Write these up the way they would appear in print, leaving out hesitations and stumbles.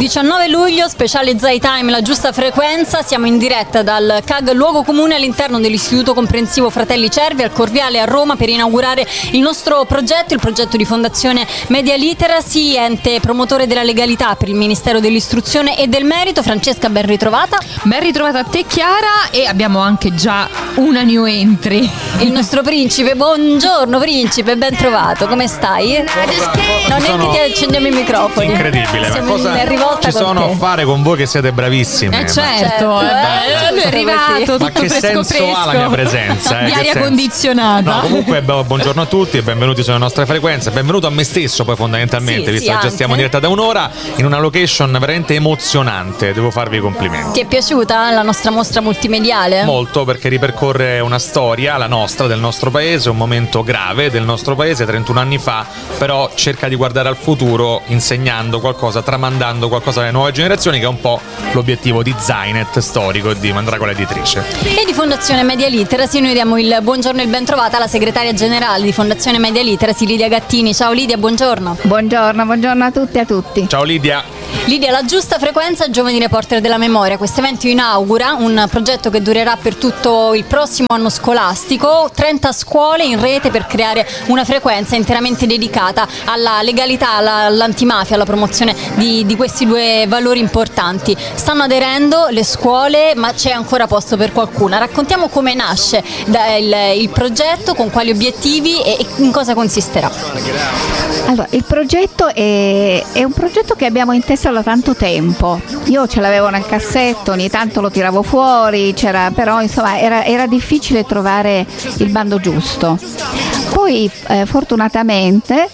19 luglio, speciale Zai Time, la giusta frequenza. Siamo in diretta dal CAG Luogo Comune all'interno dell'Istituto Comprensivo Fratelli Cervi al Corviale a Roma per inaugurare il nostro progetto, il progetto di Fondazione Media Literacy, ente promotore della legalità per il Ministero dell'Istruzione e del Merito. Francesca, ben ritrovata. Ben ritrovata a te, Chiara, e abbiamo anche già una new entry. Il nostro principe, buongiorno principe, ben trovato, come stai? Non è che ti accendiamo i microfoni. Incredibile, ma cosa ci sono a fare con voi che siete bravissime? Certo, lui è arrivato, ma tutto che fresco senso ha la mia presenza? Di aria condizionata. No, comunque buongiorno a tutti e benvenuti sulle nostre frequenze. Benvenuto a me stesso poi fondamentalmente, visto che già stiamo in diretta da un'ora in una location veramente emozionante, devo farvi i complimenti. Ti è piaciuta la nostra mostra multimediale? Molto, perché ripercorre una storia, la nostra, del nostro paese, un momento grave del nostro paese 31 anni fa, però cerca di guardare al futuro insegnando qualcosa, tramandando qualcosa alle nuove generazioni, che è un po' l'obiettivo di Zainet storico e di Mandragola Editrice. E di Fondazione Media Literacy noi diamo il buongiorno e il ben trovata alla segretaria generale di Fondazione Media Literacy, Lidia Gattini. Ciao Lidia, buongiorno. Buongiorno a tutti e a tutti. Ciao Lidia. Lidia, la giusta frequenza, Giovani Reporter della Memoria. Questo evento inaugura un progetto che durerà per tutto il prossimo anno scolastico, 30 scuole in rete per creare una frequenza interamente dedicata alla legalità, all'antimafia, alla promozione di questi due valori importanti. Stanno aderendo le scuole, ma c'è ancora posto per qualcuna. Raccontiamo come nasce il progetto, con quali obiettivi e in cosa consisterà. Allora, il progetto è un progetto che abbiamo in testa da tanto tempo. Io ce l'avevo nel cassetto, ogni tanto lo tiravo fuori, però insomma era difficile trovare il bando giusto. Poi fortunatamente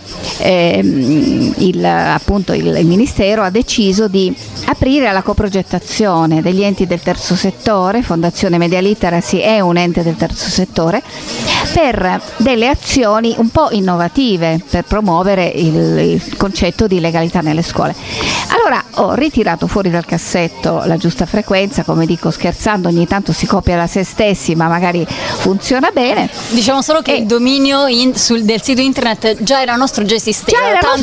il Ministero ha deciso di aprire alla coprogettazione degli enti del terzo settore. Fondazione Media Literacy è un ente del terzo settore, per delle azioni un po' innovative per promuovere il concetto di legalità nelle scuole. Allora ho ritirato fuori dal cassetto la giusta frequenza, come dico scherzando, ogni tanto si copia da se stessi, ma magari funziona bene. Diciamo solo che il dominio del sito internet già era nostro, già esisteva.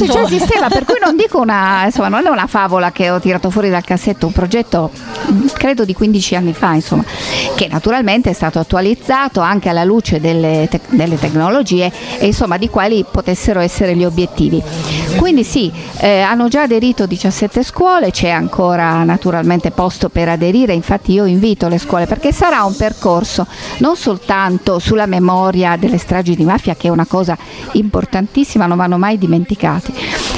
Per cui non dico non è una favola che ho tirato fuori dal cassetto, un progetto credo di 15 anni fa, insomma, che naturalmente è stato attualizzato anche alla luce delle tecnologie e insomma di quali potessero essere gli obiettivi. Quindi sì, hanno già aderito 17 scuole, c'è ancora naturalmente posto per aderire, infatti io invito le scuole, perché sarà un percorso non soltanto sulla memoria delle stragi di mafia, che è una cosa importantissima, non vanno mai dimenticati.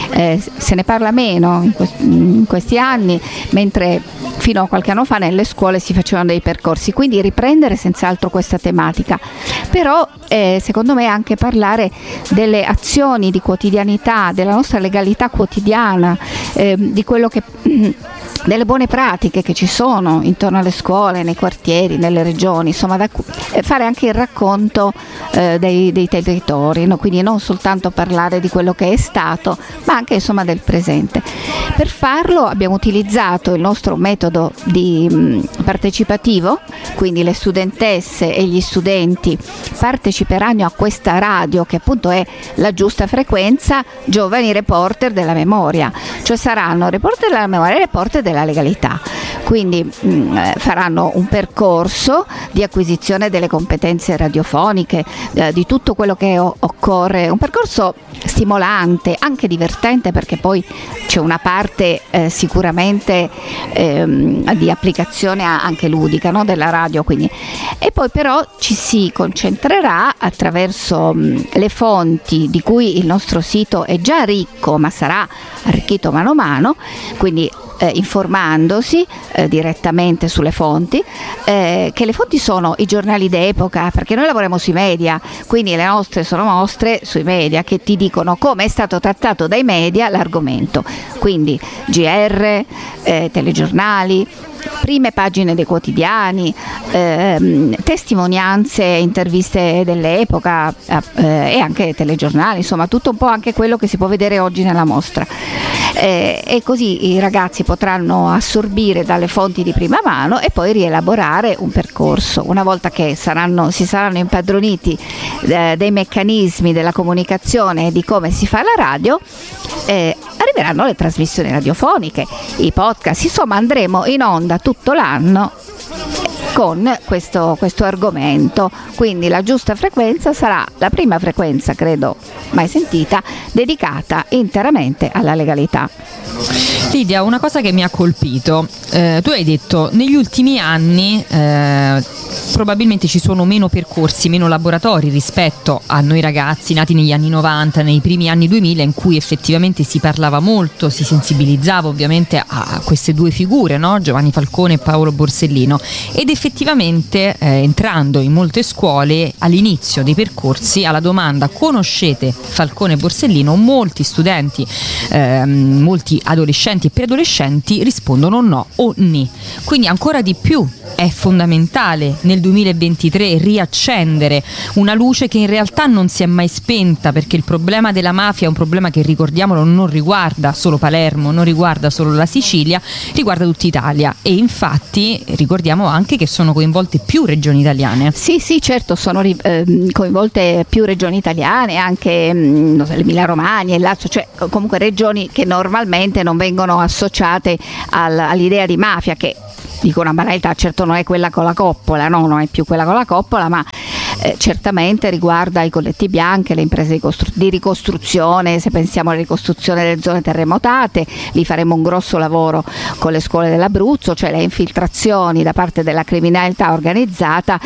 Se ne parla meno in questi anni, mentre fino a qualche anno fa nelle scuole si facevano dei percorsi, quindi riprendere senz'altro questa tematica, però secondo me anche parlare delle azioni di quotidianità, della nostra legalità quotidiana, di quello che delle buone pratiche che ci sono intorno alle scuole, nei quartieri, nelle regioni, insomma fare anche il racconto dei territori, no? Quindi non soltanto parlare di quello che è stato, ma anche insomma del presente. Per farlo abbiamo utilizzato il nostro metodo partecipativo, quindi le studentesse e gli studenti parteciperanno a questa radio, che appunto è la giusta frequenza, Giovani Reporter della Memoria, cioè saranno reporter della memoria e reporter della legalità. Quindi faranno un percorso di acquisizione delle competenze radiofoniche, di tutto quello che occorre, un percorso stimolante, anche divertente, perché poi c'è una parte sicuramente di applicazione anche ludica, no, della radio, quindi. E poi però ci si concentrerà attraverso le fonti di cui il nostro sito è già ricco, ma sarà arricchito mano a mano, quindi informandosi direttamente sulle fonti, che le fonti sono i giornali d'epoca, perché noi lavoriamo sui media, quindi le nostre sono mostre sui media che ti dicono come è stato trattato dai media l'argomento, quindi GR, telegiornali, prime pagine dei quotidiani, testimonianze, interviste dell'epoca e anche telegiornali, insomma tutto un po' anche quello che si può vedere oggi nella mostra. e così i ragazzi potranno assorbire dalle fonti di prima mano e poi rielaborare un percorso. Una volta che si saranno impadroniti dei meccanismi della comunicazione e di come si fa la radio, arriveranno le trasmissioni radiofoniche, i podcast, insomma andremo in onda tutto l'anno con questo argomento. Quindi la giusta frequenza sarà la prima frequenza, credo mai sentita, dedicata interamente alla legalità. Lidia, una cosa che mi ha colpito, tu hai detto negli ultimi anni probabilmente ci sono meno percorsi, meno laboratori rispetto a noi ragazzi nati negli anni 90, nei primi anni 2000, in cui effettivamente si parlava molto, si sensibilizzava ovviamente a queste due figure, no? Giovanni Falcone e Paolo Borsellino, ed effettivamente entrando in molte scuole all'inizio dei percorsi alla domanda "conoscete Falcone e Borsellino?" molti studenti, molti adolescenti e preadolescenti rispondono no o ni. Quindi ancora di più è fondamentale nel 2023 riaccendere una luce che in realtà non si è mai spenta, perché il problema della mafia è un problema che, ricordiamolo, non riguarda solo Palermo, non riguarda solo la Sicilia, riguarda tutta Italia, e infatti ricordiamo anche che sono coinvolte più regioni italiane. Sì, certo, sono coinvolte più regioni italiane, anche l'Emilia Romagna, il Lazio, cioè comunque regioni che normalmente non vengono associate all'idea di mafia, che dico una banalità, certo non è quella con la coppola, no, non è più quella con la coppola, ma certamente riguarda i colletti bianchi, le imprese di ricostruzione. Se pensiamo alla ricostruzione delle zone terremotate, lì faremo un grosso lavoro con le scuole dell'Abruzzo, cioè le infiltrazioni da parte della criminalità organizzata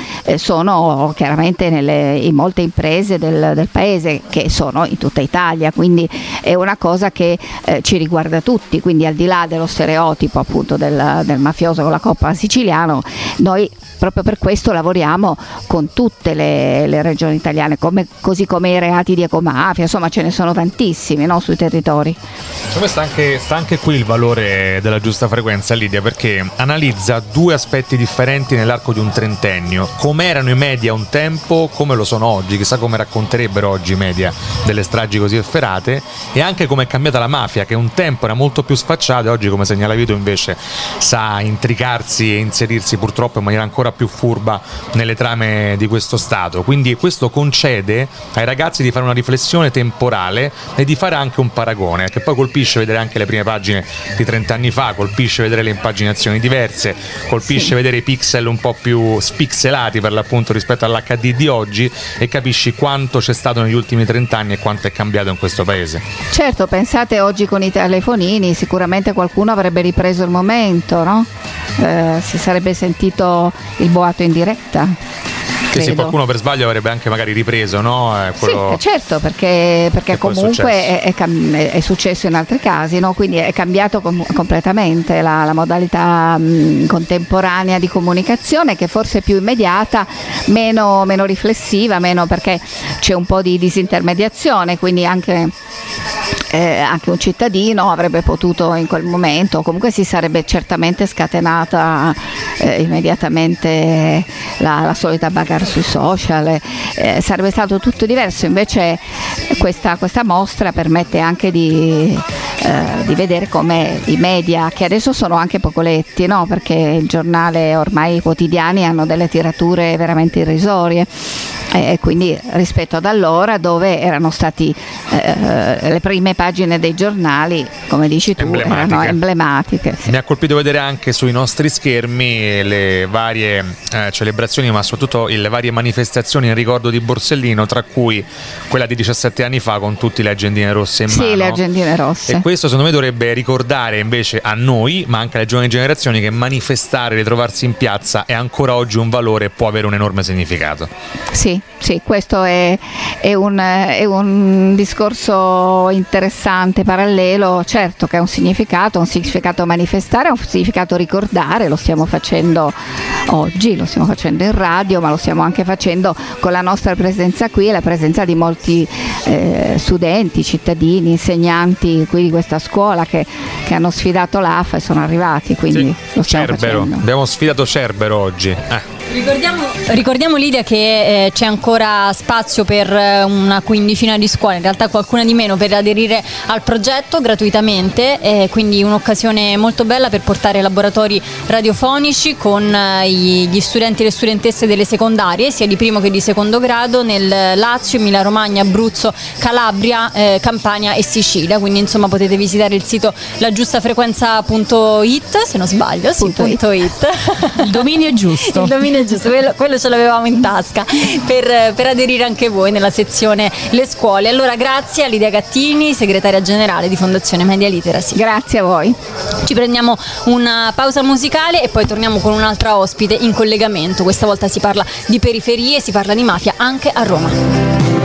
sono chiaramente in molte imprese del paese, che sono in tutta Italia, quindi è una cosa che ci riguarda tutti. Quindi al di là dello stereotipo appunto del mafioso con la coppola siciliano, noi proprio per questo lavoriamo con tutte le regioni italiane, così come i reati di ecomafia, insomma ce ne sono tantissimi, no, sui territori. Secondo me sta anche qui il valore della giusta frequenza, Lidia, perché analizza due aspetti differenti nell'arco di un trentennio: come erano i media un tempo, come lo sono oggi, chissà come racconterebbero oggi i media delle stragi così efferate, e anche come è cambiata la mafia, che un tempo era molto più sfacciata e oggi, come segnalavi tu, invece sa intricarsi e inserirsi purtroppo in maniera ancora più furba nelle trame di questo Stato. Quindi questo concede ai ragazzi di fare una riflessione temporale e di fare anche un paragone, che poi colpisce vedere anche le prime pagine di 30 anni fa, colpisce vedere le impaginazioni diverse, colpisce vedere i pixel un po' più spixelati per l'appunto rispetto all'HD di oggi, e capisci quanto c'è stato negli ultimi 30 anni e quanto è cambiato in questo paese. Certo, pensate oggi con i telefonini sicuramente qualcuno avrebbe ripreso il momento, no? Si sarebbe sentito il boato in diretta. Sì, qualcuno per sbaglio avrebbe anche magari ripreso, no? Sì, certo, perché comunque è successo in altri casi, no? Quindi è cambiato completamente la modalità contemporanea di comunicazione, che forse è più immediata, meno riflessiva, meno, perché c'è un po' di disintermediazione, quindi anche un cittadino avrebbe potuto in quel momento, comunque si sarebbe certamente scatenata immediatamente la solita bagarre sui social, sarebbe stato tutto diverso. Invece questa mostra permette anche di vedere come i media, che adesso sono anche poco letti, no? Perché il giornale, ormai i quotidiani hanno delle tirature veramente irrisorie, e quindi rispetto ad allora, dove erano stati le prime pagine dei giornali, come dici tu, erano emblematiche. Sì. Mi ha colpito vedere anche sui nostri schermi le varie celebrazioni, ma soprattutto le varie manifestazioni in ricordo di Borsellino, tra cui quella di 17 anni fa con tutte le agendine rosse in mano. Sì, le agendine rosse. E questo secondo me dovrebbe ricordare invece a noi, ma anche alle giovani generazioni, che manifestare, ritrovarsi in piazza è ancora oggi un valore e può avere un enorme significato. Sì, questo è un discorso interessante, parallelo. Certo che ha un significato manifestare, ha un significato ricordare. Lo stiamo facendo oggi, lo stiamo facendo in radio, ma lo stiamo anche facendo con la nostra presenza qui e la presenza di molti studenti, cittadini, insegnanti qui di questa scuola che hanno sfidato l'AFA e sono arrivati, quindi lo stiamo Cerbero. facendo. Abbiamo sfidato Cerbero oggi. Ricordiamo Lidia che c'è ancora spazio per una quindicina di scuole, in realtà qualcuna di meno, per aderire al progetto gratuitamente, quindi un'occasione molto bella per portare laboratori radiofonici con gli studenti e le studentesse delle secondarie, sia di primo che di secondo grado, nel Lazio, Emilia Romagna, Abruzzo, Calabria, Campania e Sicilia. Quindi insomma potete visitare il sito laggiustafrequenza.it, se non sbaglio, sì, .it. Il dominio è giusto. Il dominio è giusto, quello ce l'avevamo in tasca per aderire anche voi nella sezione Le Scuole. Allora grazie a Lidia Gattini, segretaria generale di Fondazione Media Literacy. Grazie a voi. Ci prendiamo una pausa musicale e poi torniamo con un'altra ospite in collegamento. Questa volta si parla di periferie, si parla di mafia anche a Roma.